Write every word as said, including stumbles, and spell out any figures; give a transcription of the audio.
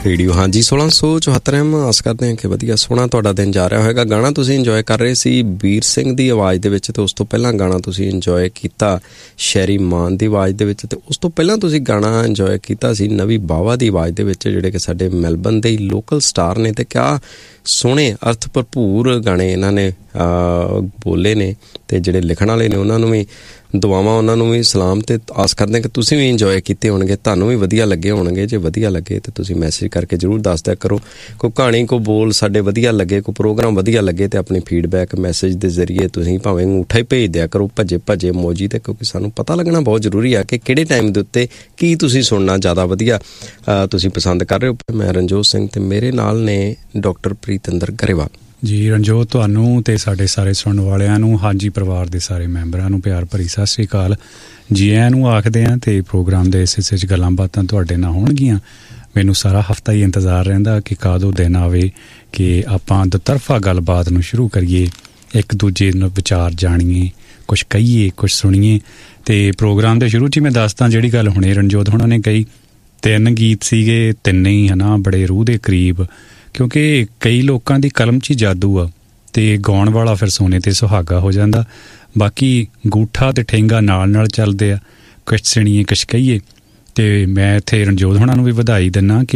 Radio. ਹਾਂਜੀ, ਸੋਲਾਂ ਸੌ ਚੁਹੱਤਰ ਐਮ। ਆਸ ਕਰਦੇ ਹਾਂ ਕਿ ਵਧੀਆ ਸੋਹਣਾ ਤੁਹਾਡਾ ਦਿਨ ਜਾ ਰਿਹਾ ਹੋਏਗਾ। ਗਾਣਾ ਤੁਸੀਂ ਇੰਜੋਏ ਕਰ ਰਹੇ ਸੀ ਵੀਰ ਸਿੰਘ ਦੀ ਆਵਾਜ਼ ਦੇ ਵਿੱਚ, ਅਤੇ ਉਸ ਤੋਂ ਪਹਿਲਾਂ ਗਾਣਾ ਤੁਸੀਂ ਇੰਜੋਏ ਕੀਤਾ ਸ਼ੈਰੀ ਮਾਨ ਦੀ ਆਵਾਜ਼ ਦੇ ਵਿੱਚ, ਅਤੇ ਉਸ ਤੋਂ ਪਹਿਲਾਂ ਤੁਸੀਂ ਗਾਣਾ ਇੰਜੋਏ ਕੀਤਾ ਸੀ ਨਵੀ ਬਾਵਾ ਦੀ ਆਵਾਜ਼ ਦੇ ਵਿੱਚ, ਜਿਹੜੇ ਕਿ ਸਾਡੇ ਮੈਲਬਨ ਦੇ ਲੋਕਲ ਸਟਾਰ ਨੇ। ਅਤੇ ਕਿਆ ਸੋਹਣੇ ਅਰਥ ਭਰਪੂਰ ਗਾਣੇ ਇਹਨਾਂ ਨੇ ਬੋਲੇ ਨੇ, ਅਤੇ ਜਿਹੜੇ ਲਿਖਣ ਵਾਲੇ ਨੇ ਉਹਨਾਂ ਨੂੰ ਵੀ ਦੁਆਵਾਂ, ਉਹਨਾਂ ਨੂੰ ਵੀ ਸਲਾਮ। ਅਤੇ ਆਸ ਕਰਦੇ ਕਿ ਤੁਸੀਂ ਵੀ ਇੰਜੋਏ ਕੀਤੇ ਹੋਣਗੇ, ਤੁਹਾਨੂੰ ਵੀ ਵਧੀਆ ਲੱਗੇ ਹੋਣਗੇ। ਜੇ ਵਧੀਆ ਲੱਗੇ ਤਾਂ ਤੁਸੀਂ ਮੈਸੇਜ ਕਰਕੇ ਜ਼ਰੂਰ ਦੱਸ ਦਿਆ ਕਰੋ। ਕੋਈ ਕਹਾਣੀ, ਕੋਈ ਬੋਲ ਸਾਡੇ ਵਧੀਆ ਲੱਗੇ, ਕੋਈ ਪ੍ਰੋਗਰਾਮ ਵਧੀਆ ਲੱਗੇ, ਅਤੇ ਆਪਣੀ ਫੀਡਬੈਕ ਮੈਸੇਜ ਦੇ ਜ਼ਰੀਏ ਤੁਸੀਂ ਭਾਵੇਂ ਅੰਗੂਠਾ ਹੀ ਭੇਜ ਦਿਆ ਕਰੋ, ਭੱਜੇ ਭੱਜੇ ਮੋਜੀ 'ਤੇ, ਕਿਉਂਕਿ ਸਾਨੂੰ ਪਤਾ ਲੱਗਣਾ ਬਹੁਤ ਜ਼ਰੂਰੀ ਆ ਕਿ ਕਿਹੜੇ ਟਾਈਮ ਦੇ ਉੱਤੇ ਕੀ ਤੁਸੀਂ ਸੁਣਨਾ ਜ਼ਿਆਦਾ ਵਧੀਆ ਤੁਸੀਂ ਪਸੰਦ ਕਰ ਰਹੇ ਹੋ। ਮੈਂ ਰਣਜੋਤ ਸਿੰਘ, ਅਤੇ ਮੇਰੇ ਨਾਲ ਨੇ ਡਾਕਟਰ ਪ੍ਰੀਤਿੰਦਰ ਗਰੇਵਾਲ ਜੀ। ਰਣਜੋਤ, ਤੁਹਾਨੂੰ ਅਤੇ ਸਾਡੇ ਸਾਰੇ ਸੁਣਨ ਵਾਲਿਆਂ ਨੂੰ, ਹਾਂਜੀ ਪਰਿਵਾਰ ਦੇ ਸਾਰੇ ਮੈਂਬਰਾਂ ਨੂੰ ਪਿਆਰ ਭਰੀ ਸਤਿ ਸ਼੍ਰੀ ਅਕਾਲ ਜੀ ਆਇਆਂ ਨੂੰ ਆਖਦੇ ਹਾਂ। ਅਤੇ ਪ੍ਰੋਗਰਾਮ ਦੇ ਇਸ ਹਿੱਸੇ 'ਚ ਗੱਲਾਂ ਬਾਤਾਂ ਤੁਹਾਡੇ ਨਾਲ ਹੋਣਗੀਆਂ। ਮੈਨੂੰ ਸਾਰਾ ਹਫ਼ਤਾ ਹੀ ਇੰਤਜ਼ਾਰ ਰਹਿੰਦਾ ਕਿ ਕਦੋਂ ਦਿਨ ਆਵੇ ਕਿ ਆਪਾਂ ਦੁਤਰਫਾ ਗੱਲਬਾਤ ਨੂੰ ਸ਼ੁਰੂ ਕਰੀਏ, ਇੱਕ ਦੂਜੇ ਨੂੰ ਵਿਚਾਰ ਜਾਣੀਏ, ਕੁਛ ਕਹੀਏ, ਕੁਛ ਸੁਣੀਏ। ਅਤੇ ਪ੍ਰੋਗਰਾਮ ਦੇ ਸ਼ੁਰੂ 'ਚ ਹੀ ਮੈਂ ਦੱਸਦਾ ਜਿਹੜੀ ਗੱਲ ਹੁਣੇ ਰਣਜੋਤ ਹੋਣਾ ਨੇ ਕਹੀ, ਤਿੰਨ ਗੀਤ ਸੀਗੇ, ਤਿੰਨੇ ਹੀ ਹੈ ਨਾ ਬੜੇ ਰੂਹ ਦੇ ਕਰੀਬ, ਕਿਉਂਕਿ ਕਈ ਲੋਕਾਂ ਦੀ ਕਲਮ 'ਚ ਹੀ ਜਾਦੂ ਆ, ਅਤੇ ਗਾਉਣ ਵਾਲਾ ਫਿਰ ਸੋਨੇ 'ਤੇ ਸੁਹਾਗਾ ਹੋ ਜਾਂਦਾ। ਬਾਕੀ ਅੰਗੂਠਾ ਅਤੇ ਠੇਂਗਾ ਨਾਲ ਨਾਲ ਚੱਲਦੇ ਆ, ਕੁਛ ਸੁਣੀਏ ਕੁਛ ਕਹੀਏ। ਅਤੇ ਮੈਂ ਇੱਥੇ ਰਣਜੋਤ ਹੋਣਾ ਨੂੰ ਵੀ ਵਧਾਈ ਦਿੰਦਾ ਕਿ